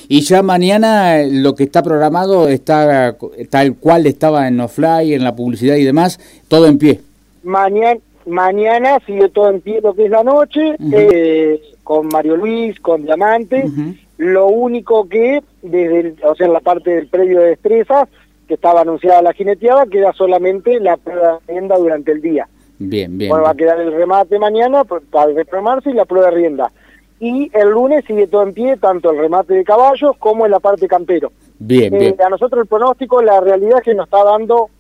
Y ya mañana lo que está programado está tal cual estaba en los fly, en la publicidad y demás, todo en pie. Mañana sigue todo en pie lo que es la noche, con Mario Luis, con Diamante. Lo único que, en la parte del predio de destrezas, que estaba anunciada la jineteada, queda solamente la prueba de rienda durante el día. Bien. Bueno, va a quedar el remate mañana para reprogramarse y la prueba de rienda. Y el lunes sigue todo en pie, tanto el remate de caballos como en la parte campero. Bien. A nosotros el pronóstico, la realidad es que nos está dando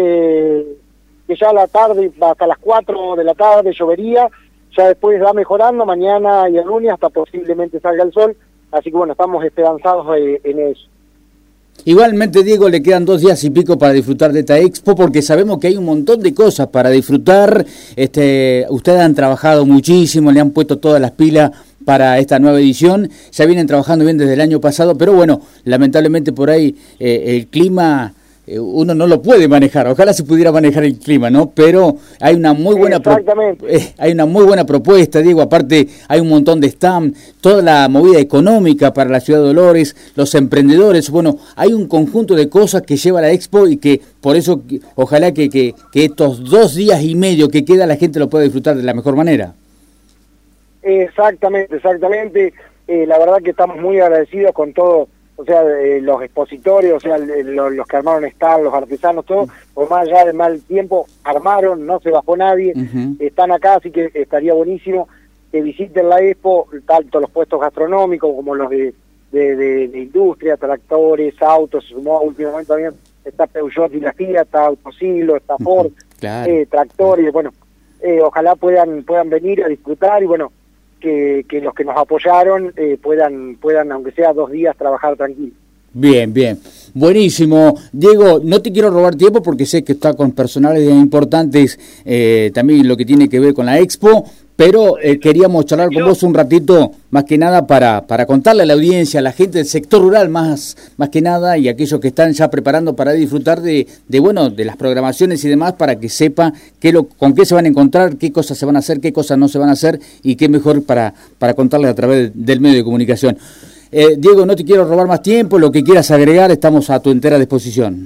que ya a la tarde, hasta las 4 de la tarde llovería, ya después va mejorando, mañana y el lunes hasta posiblemente salga el sol, así que bueno, estamos esperanzados en eso. Igualmente, Diego, le quedan 2 días y pico para disfrutar de esta expo, porque sabemos que hay un montón de cosas para disfrutar. Ustedes han trabajado muchísimo, le han puesto todas las pilas para esta nueva edición, ya vienen trabajando bien desde el año pasado, pero bueno, lamentablemente por ahí el clima uno no lo puede manejar. Ojalá se pudiera manejar el clima, ¿no? Pero hay una muy buena hay una muy buena propuesta, Diego. Aparte hay un montón de stand, toda la movida económica para la ciudad de Dolores, los emprendedores. Bueno, hay un conjunto de cosas que lleva la expo y que por eso ojalá que estos 2 días y medio que queda la gente lo pueda disfrutar de la mejor manera. Exactamente. La verdad que estamos muy agradecidos con todo. O sea, los expositores, o sea, los que armaron stand, los artesanos, todo, por más allá del mal tiempo, armaron, no se bajó nadie, están acá, así que estaría buenísimo que visiten la expo, tanto los puestos gastronómicos como los de industria, tractores, autos, se sumó últimamente también, está Peugeot y la Fiat, está Autosilo, está Ford, tractores, bueno, ojalá puedan venir a disfrutar y bueno, que los que nos apoyaron puedan, aunque sea 2 días, trabajar tranquilos. Bien. Buenísimo. Diego, no te quiero robar tiempo porque sé que está con personalidades importantes también lo que tiene que ver con la expo, pero queríamos charlar con vos un ratito, más que nada para contarle a la audiencia, a la gente del sector rural más que nada, y aquellos que están ya preparando para disfrutar de las programaciones y demás, para que sepa con qué se van a encontrar, qué cosas se van a hacer, qué cosas no se van a hacer, y qué mejor para contarles a través del medio de comunicación. Diego, no te quiero robar más tiempo, lo que quieras agregar, estamos a tu entera disposición.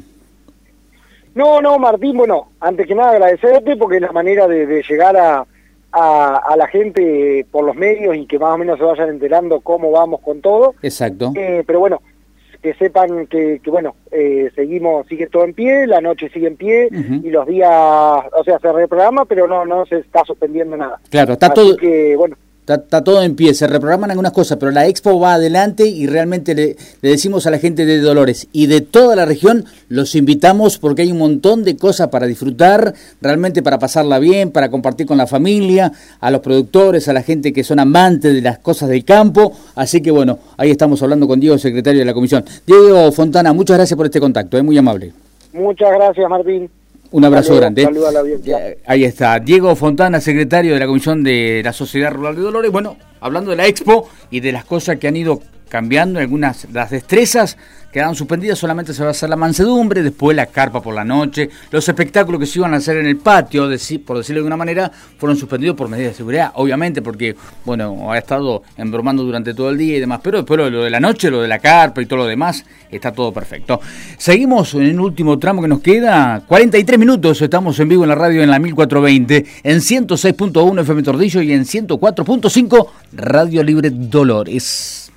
No, Martín, bueno, antes que nada agradecerte porque es la manera de llegar a la gente por los medios y que más o menos se vayan enterando cómo vamos con todo. Exacto. Pero bueno, que sepan que sigue todo en pie, la noche sigue en pie y los días, o sea, se reprograma, pero no se está suspendiendo nada. Claro, está así todo. Que, bueno, Está todo en pie, se reprograman algunas cosas, pero la expo va adelante y realmente le decimos a la gente de Dolores y de toda la región, los invitamos porque hay un montón de cosas para disfrutar, realmente para pasarla bien, para compartir con la familia, a los productores, a la gente que son amantes de las cosas del campo. Así que bueno, ahí estamos hablando con Diego, secretario de la comisión. Diego Fontana, muchas gracias por este contacto, muy amable. Muchas gracias, Martín. Un abrazo grande. Saludos a la audiencia. Ahí está, Diego Fontana, secretario de la Comisión de la Sociedad Rural de Dolores. Bueno, hablando de la expo y de las cosas que han ido cambiando, algunas las destrezas quedaron suspendidas, solamente se va a hacer la mansedumbre, después la carpa por la noche, los espectáculos que se iban a hacer en el patio, por decirlo de alguna manera, fueron suspendidos por medidas de seguridad, obviamente, porque, bueno, ha estado embromando durante todo el día y demás, pero después lo de la noche, lo de la carpa y todo lo demás, está todo perfecto. Seguimos en el último tramo que nos queda, 43 minutos, estamos en vivo en la radio en la 1420, en 106.1 FM Tordillo y en 104.5 Radio Libre Dolores.